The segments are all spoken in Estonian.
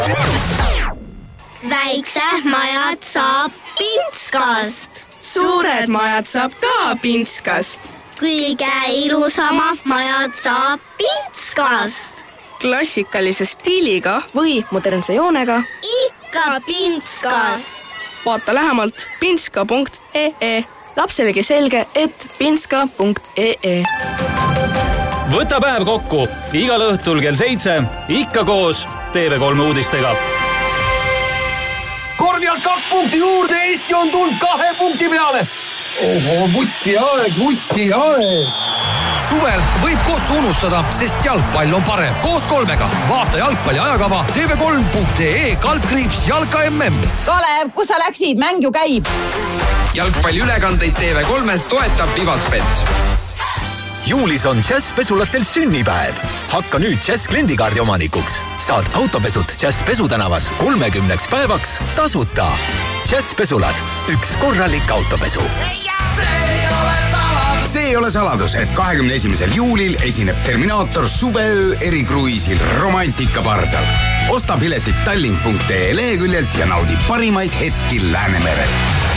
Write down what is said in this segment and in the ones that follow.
Väiksed majad saab Pintskast. Suured majad saab ka Pintskast. Kõige ilusamad majad saab Pintskast. Klassikalise stiiliga või modernse joonega ikka Pintskast. Vaata lähemalt pintska.ee. Lapselegi selge, et pintska.ee. Võta päev kokku igal õhtul kell 7, ikka koos TV3 uudistega. Korvialt 2 punkti juurde, Eesti on tulnud 2 punkti peale. Oho, vuti aeg. Suvel võib kossu unustada, sest jalgpall on parem. Koos 3-ga. Vaata jalgpalli ajakava tv3.ee /jalka MM. Kalev, kus sa läksid? Mäng ju käib. Jalgpalliülekandeid TV3-s toetab Vivatbet. Juulis on Jazz-pesulatel sünnipäev. Hakka nüüd Jazz kliendikaardi omanikuks. Saad autopesud Jazz pesutänavas 30 päevaks tasuta. Jazz-pesulad. Üks korralik autopesu. See ei ole saladus, et 21. juulil esineb Terminaator suveöö erikruiisil Romantika pardal. Osta piletit tallink.ee leheküljelt ja naudi parimaid hetki Läänemerel.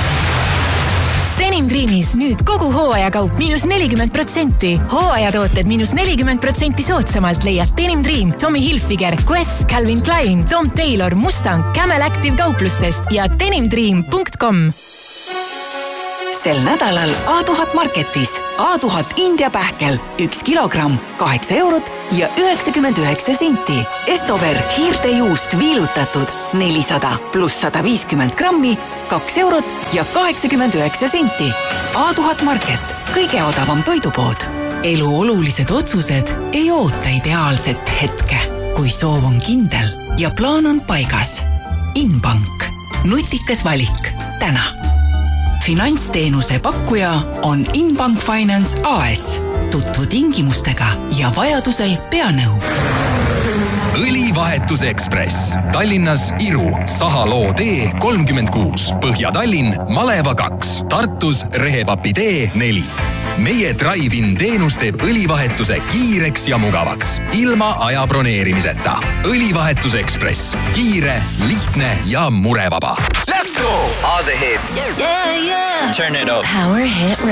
Denim Dreamis nüüd kogu hooajakaup -40%. Hooajatooted -40% soodsamalt leiad Denim Dream, Tommy Hilfiger, Quest, Calvin Klein, Tom Taylor, Mustang, Camel Active kauplustest ja denimdream.com. Sel nädalal A1000 Marketis A1000 India pähkel 1 kilogramm 8 eurot ja 99 senti. Estover hiirtejuust viilutatud 400 pluss 150 grammi 2 eurot ja 89 senti. A1000 Market, kõige odavam toidupood. Elu olulised otsused ei oota ideaalset hetke, kui soov on kindel ja plaan on paigas. Inbank, nutikas valik täna. Finantsteenuse pakkuja on Inbank Finance AS. Tutvu tingimustega ja vajadusel peanõu. Õlivahetus Ekspress. Tallinnas Iru, Sahaloo tee 36, Põhja-Tallinn, Maleva 2, Tartus Rehepapi tee 4. Meie Drive-in teenus teeb õlivahetuse kiireks ja mugavaks, ilma aja broneerimiseta. Õlivahetus Ekspress. Kiire, lihtne ja murevaba. Let's go! All the hits. Yeah. Turn it up. Power Hit